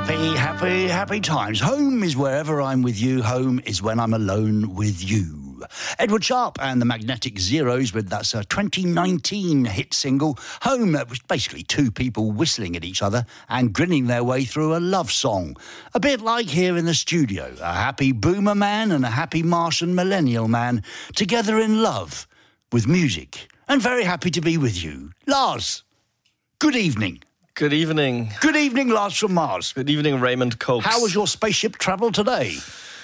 Happy times. Home is wherever I'm with you. Home is when I'm alone with you. Edward Sharpe and the Magnetic Zeros with that's a 2019 hit single, Home. It was basically two people whistling at each other and grinning their way through a love song. A bit like here in the studio, a happy boomer man and a happy Martian millennial man together in love with music. And very happy to be with you. Lars, good evening. Good evening. Good evening, Lars from Mars. Good evening, Raymond Cokes. How was your spaceship travel today?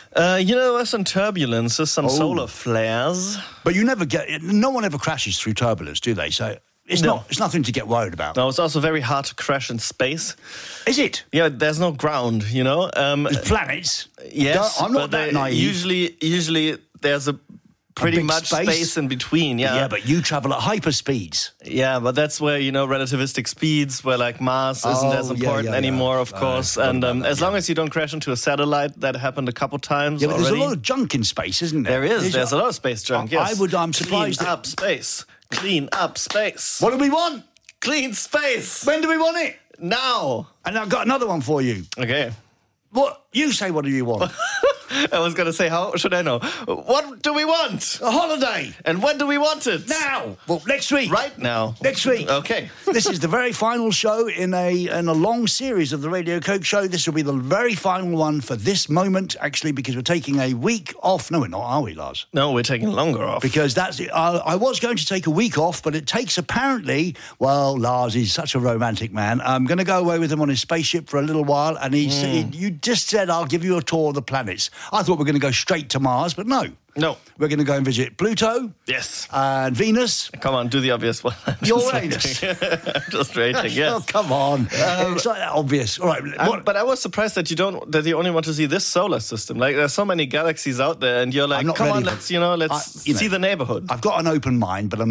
There were some turbulences, some solar flares. But no one ever crashes through turbulence, do they? So it's nothing to get worried about. No, it's also very hard to crash in space. Is it? Yeah, there's no ground, There's planets. Yes, I'm not that naive. Usually there's a pretty much space in between, yeah. Yeah, but you travel at hyperspeeds. Yeah, but that's where, relativistic speeds, where like Mars isn't as important anymore, of course. And as long as you don't crash into a satellite, that happened a couple times already. There's a lot of junk in space, isn't there? There's a lot of space junk, yes. I'm surprised. Clean up space. Clean up space. What do we want? Clean space. When do we want it? Now. And I've got another one for you. Okay. What? You say, what do you want? I was going to say, how should I know? What do we want? A holiday. And when do we want it? Now. Well, next week. Right now. Next week. Okay. This is the very final show in a long series of the Radio Coke Show. This will be the very final one for this moment, actually, because we're taking a week off. No, we're not, are we, Lars? No, we're taking longer off. Because that's it. I was going to take a week off, but it takes apparently, Lars is such a romantic man. I'm going to go away with him on his spaceship for a little while, and he said, you just said, I'll give you a tour of the planets. I thought we were going to go straight to Mars, but no. No. We're going to go and visit Pluto. Yes. And Venus. Come on, do the obvious one. Uranus. I'm just rating, yes. Oh, come on. It's not that obvious. All right. But I was surprised that you only want to see this solar system. Like, there's so many galaxies out there, and you're like, come on, let's see the neighborhood. I've got an open mind, but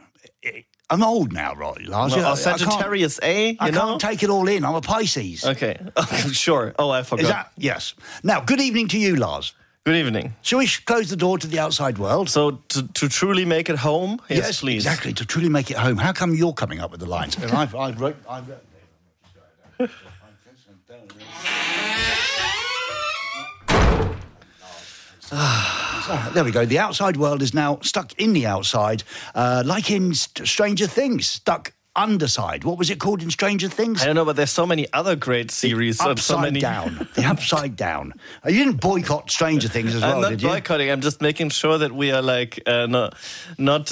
I'm old now, right, Lars? Well, Sagittarius A, I can't take it all in. I'm a Pisces. Okay. Sure. Oh, I forgot. Yes. Now, good evening to you, Lars. Good evening. Shall we close the door to the outside world? So, to truly make it home? Yes, please. Exactly, to truly make it home. How come you're coming up with the lines? I wrote... There we go. The outside world is now stuck in the outside, like in Stranger Things, stuck underside. What was it called in Stranger Things? I don't know, but there's so many other great series. The Upside Down. The Upside Down. You didn't boycott Stranger Things as well, did you? I'm not boycotting. I'm just making sure that we are like not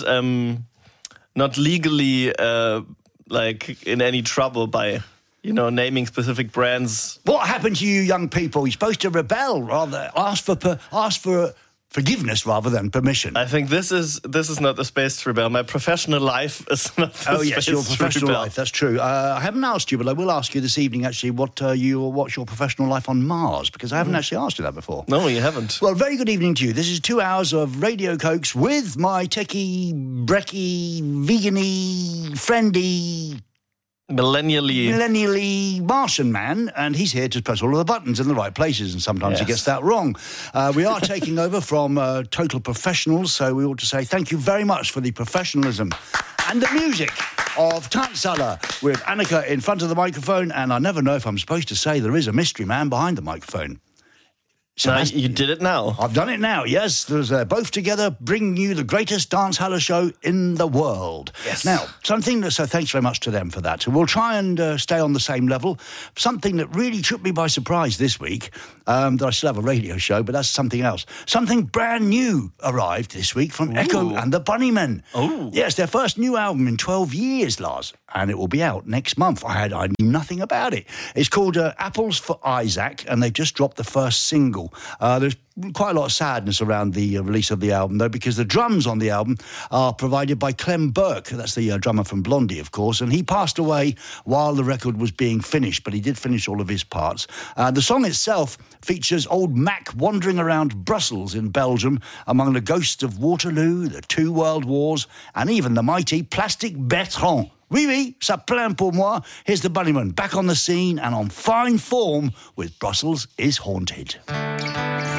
legally like in any trouble by naming specific brands. What happened to you young people? You're supposed to rebel, rather ask for forgiveness rather than permission. I think this is not the space to rebel. My professional life is not the space to rebel. Oh yes, your professional life. That's true. I haven't asked you, but I will ask you this evening. Actually, what's your professional life on Mars? Because I haven't actually asked you that before. No, you haven't. Well, very good evening to you. This is 2 hours of Radio Cokes with my techie, brecky, vegan-y, friendly, millennially Martian man, and he's here to press all of the buttons in the right places, and sometimes he gets that wrong. We are taking over from total professionals, so we ought to say thank you very much for the professionalism and the music of Tanzala with Annika in front of the microphone, and I never know if I'm supposed to say there is a mystery man behind the microphone. So you did it now. I've done it now, yes. There's both together bringing you the greatest dance hall show in the world. Yes. Now, so thanks very much to them for that. So we'll try and stay on the same level. Something that really took me by surprise this week, that I still have a radio show, but that's something else. Something brand new arrived this week from Echo and the Bunnymen. Oh. Yes, their first new album in 12 years, Lars, and it will be out next month. I knew nothing about it. It's called Apples for Isaac, and they've just dropped the first single. There's quite a lot of sadness around the release of the album, though, because the drums on the album are provided by Clem Burke. That's the drummer from Blondie, of course, and he passed away while the record was being finished, but he did finish all of his parts. The song itself features old Mac wandering around Brussels in Belgium among the ghosts of Waterloo, the 2 World Wars, and even the mighty Plastic Bertrand. Oui, ça plaint pour moi. Here's the Bunnymen back on the scene and on fine form with Brussels is Haunted.